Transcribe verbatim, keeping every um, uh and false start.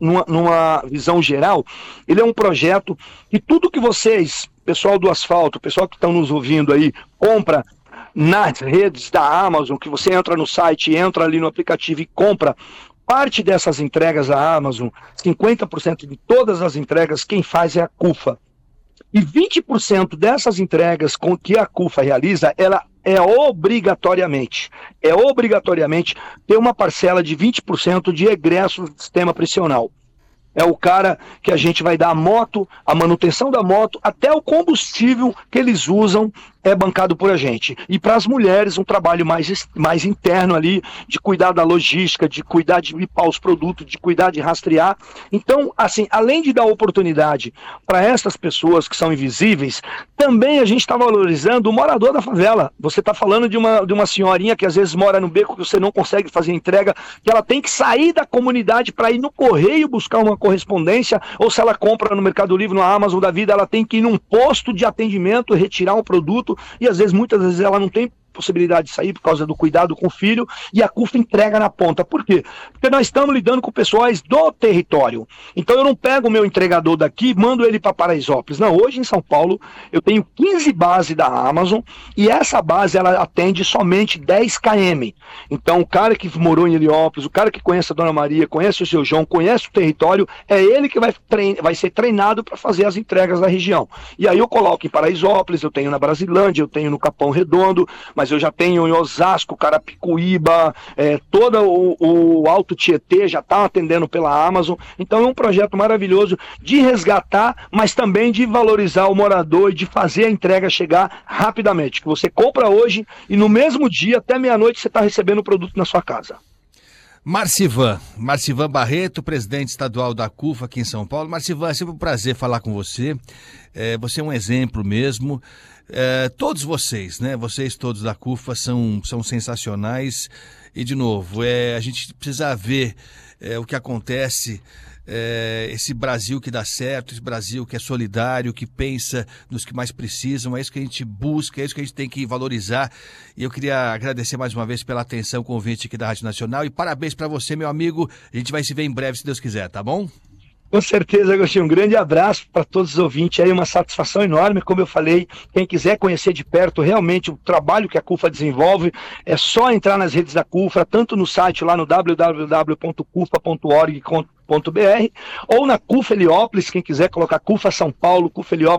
numa, numa visão geral, ele é um projeto que tudo que vocês, pessoal do asfalto, pessoal que estão nos ouvindo aí, compra nas redes da Amazon, que você entra no site, entra ali no aplicativo e compra, parte dessas entregas da Amazon, cinquenta por cento de todas as entregas, quem faz é a CUFA. E vinte por cento dessas entregas com que a CUFA realiza, ela é obrigatoriamente, é obrigatoriamente ter uma parcela de vinte por cento de egresso do sistema prisional. É o cara que a gente vai dar a moto, a manutenção da moto, até o combustível que eles usam é bancado por a gente. E para as mulheres, um trabalho mais, mais interno ali, de cuidar da logística, de cuidar de limpar os produtos, de cuidar de rastrear. Então, assim, além de dar oportunidade para essas pessoas que são invisíveis, também a gente está valorizando o morador da favela. Você está falando de uma, de uma senhorinha que às vezes mora no beco, que você não consegue fazer entrega, que ela tem que sair da comunidade para ir no correio buscar uma correspondência, ou se ela compra no Mercado Livre, no Amazon da vida, ela tem que ir num posto de atendimento, retirar um produto, e às vezes, muitas vezes, ela não tem possibilidade de sair por causa do cuidado com o filho, e a CUFA entrega na ponta. Por quê? Porque nós estamos lidando com pessoas do território. Então eu não pego o meu entregador daqui e mando ele para Paraisópolis. Não, hoje em São Paulo eu tenho quinze bases da Amazon, e essa base ela atende somente dez quilômetros. Então o cara que morou em Heliópolis, o cara que conhece a Dona Maria, conhece o seu João, conhece o território, é ele que vai, trein... vai ser treinado para fazer as entregas da região. E aí eu coloco em Paraisópolis, eu tenho na Brasilândia, eu tenho no Capão Redondo, mas eu já tenho em Osasco, Carapicuíba, é, todo o, o Alto Tietê já está atendendo pela Amazon. Então é um projeto maravilhoso de resgatar, mas também de valorizar o morador e de fazer a entrega chegar rapidamente. Que você compra hoje e no mesmo dia, até meia-noite, você está recebendo o produto na sua casa. Marcivan, Marcivan Barreto, presidente estadual da CUFA aqui em São Paulo. Marcivan, é sempre um prazer falar com você. É, você é um exemplo mesmo. É, todos vocês, né? Vocês todos da CUFA são, são sensacionais. E, de novo, é, a gente precisa ver é, o que acontece, é, esse Brasil que dá certo, esse Brasil que é solidário, que pensa nos que mais precisam. É isso que a gente busca, é isso que a gente tem que valorizar. E eu queria agradecer mais uma vez pela atenção, o convite aqui da Rádio Nacional. E parabéns para você, meu amigo. A gente vai se ver em breve, se Deus quiser, tá bom? Com certeza, Agostinho. Um grande abraço para todos os ouvintes. Aí uma satisfação enorme. Como eu falei, quem quiser conhecer de perto realmente o trabalho que a CUFA desenvolve, é só entrar nas redes da CUFA, tanto no site lá no w w w ponto cufa ponto org ponto br ou na CUFA Heliópolis, quem quiser colocar CUFA São Paulo, CUFA Heliópolis,